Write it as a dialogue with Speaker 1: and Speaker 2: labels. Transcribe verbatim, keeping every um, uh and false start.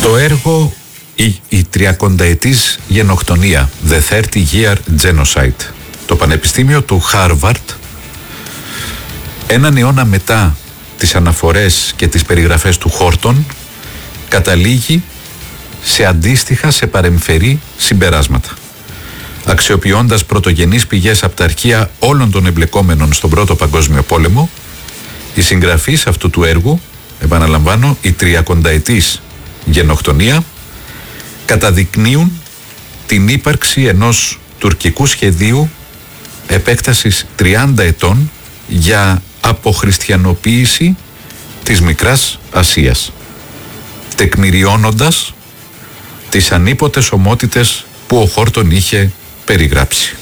Speaker 1: Στο έργο η, η τριακονταετής γενοκτονία, The thirty year Genocide, το Πανεπιστήμιο του Χάρβαρτ, έναν αιώνα μετά τις αναφορές και τις περιγραφές του Χόρτον, καταλήγει σε αντίστοιχα, σε παρεμφερή συμπεράσματα. Αξιοποιώντας πρωτογενείς πηγές από τα αρχεία όλων των εμπλεκόμενων στον Πρώτο Παγκόσμιο Πόλεμο, οι συγγραφείς αυτού του έργου, επαναλαμβάνω, η τριακονταετής γενοκτονία, καταδεικνύουν την ύπαρξη ενός τουρκικού σχεδίου επέκτασης τριάντα ετών για αποχριστιανοποίηση της Μικράς Ασίας, τεκμηριώνοντας τις ανίποτες ομότητες που ο Χόρτον είχε περιγράψει.